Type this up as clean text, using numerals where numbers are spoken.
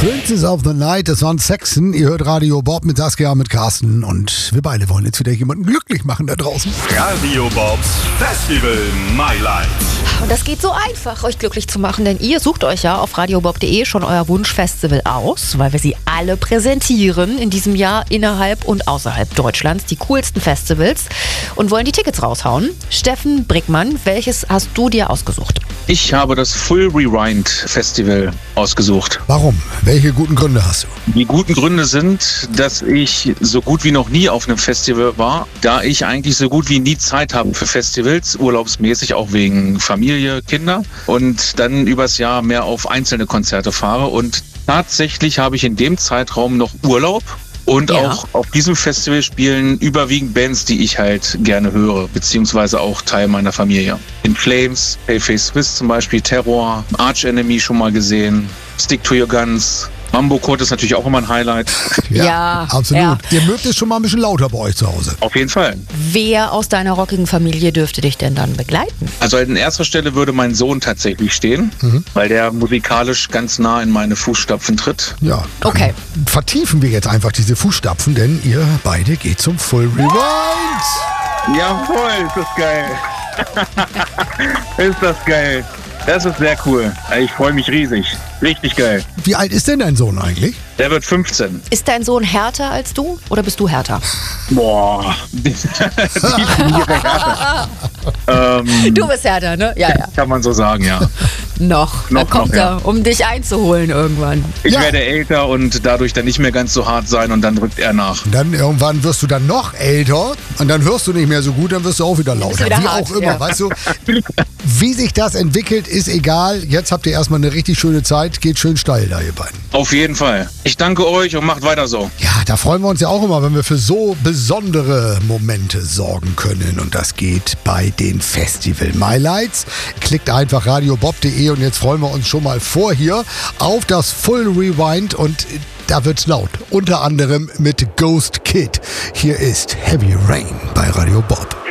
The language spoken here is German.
Princess of the Night, das waren Saxon. Ihr hört Radio Bob mit Saskia, mit Carsten. Und wir beide wollen jetzt wieder jemanden glücklich machen da draußen. Radio Bobs Festival My Life. Und das geht so einfach, euch glücklich zu machen, denn ihr sucht euch ja auf radiobob.de schon euer Wunschfestival aus, weil wir sie alle präsentieren in diesem Jahr innerhalb und außerhalb Deutschlands, die coolsten Festivals, und wollen die Tickets raushauen. Steffen Brickmann, welches hast du dir ausgesucht? Ich habe das Full Rewind Festival ausgesucht. Warum? Welche guten Gründe hast du? Die guten Gründe sind, dass ich so gut wie noch nie auf einem Festival war, da ich eigentlich so gut wie nie Zeit habe für Festivals, urlaubsmäßig auch wegen Familie, Kinder, und dann übers Jahr mehr auf einzelne Konzerte fahre. Und tatsächlich habe ich in dem Zeitraum noch Urlaub. Und auch auf diesem Festival spielen überwiegend Bands, die ich halt gerne höre, beziehungsweise auch Teil meiner Familie. In Flames, Paleface Swiss zum Beispiel, Terror, Arch Enemy schon mal gesehen, Stick to Your Guns. Mambo Kurt ist natürlich auch immer ein Highlight. Ja, absolut. ja. Ihr mögt es schon mal ein bisschen lauter bei euch zu Hause. Auf jeden Fall. Wer aus deiner rockigen Familie dürfte dich denn dann begleiten? Also an erster Stelle würde mein Sohn tatsächlich stehen, weil der musikalisch ganz nah in meine Fußstapfen tritt. Ja, dann Okay. vertiefen wir jetzt einfach diese Fußstapfen, denn ihr beide geht zum Full Rewind. Jawohl, ist das geil. Ist das geil. Das ist sehr cool. Ich freue mich riesig. Richtig geil. Wie alt ist denn dein Sohn eigentlich? Der wird 15. Ist dein Sohn härter als du oder bist du härter? Boah. Definiere härter. Du bist härter, ne? Ja, ja. Kann man so sagen, ja. Noch. Da kommt ja. er, um dich einzuholen irgendwann. Ich Ja. werde älter und dadurch dann nicht mehr ganz so hart sein und dann rückt er nach. Und dann irgendwann wirst du dann noch älter und dann hörst du nicht mehr so gut, dann wirst du auch wieder lauter. wieder Wie hart, auch immer, ja. weißt du? Wie sich das entwickelt, ist egal. Jetzt habt ihr erstmal eine richtig schöne Zeit. Geht schön steil da, ihr beiden. Auf jeden Fall. Ich danke euch und macht weiter so. Ja, da freuen wir uns ja auch immer, wenn wir für so besondere Momente sorgen können. Und das geht bei den Festival My Lights. Klickt einfach radiobob.de und jetzt freuen wir uns schon mal vor hier auf das Full Rewind und da wird's laut. Unter anderem mit Ghost Kid. Hier ist Heavy Rain bei Radio Bob.